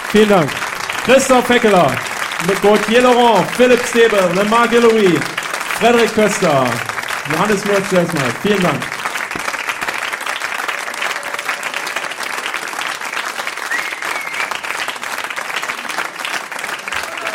Vielen Dank. Christoph Feckeler, Gauthier Laurent, Philipp Stäbe, Lemar Guillory, Frederik Köster, Johannes Wurz, vielen Dank.